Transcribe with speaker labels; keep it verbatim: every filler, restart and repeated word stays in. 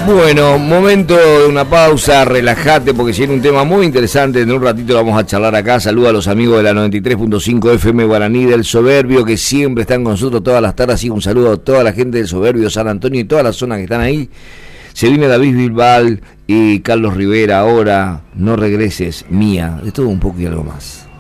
Speaker 1: Bueno, momento de una pausa, relájate porque si hay un tema muy interesante, en un ratito lo vamos a charlar acá. Saluda a los amigos de la noventa y tres punto cinco F M Guaraní del Soberbio, que siempre están con nosotros todas las tardes, así que un saludo a toda la gente del Soberbio, San Antonio y todas las zonas que están ahí. Se viene David Bilbao y Carlos Rivera ahora, No regreses, Mía, de todo un poco y algo más.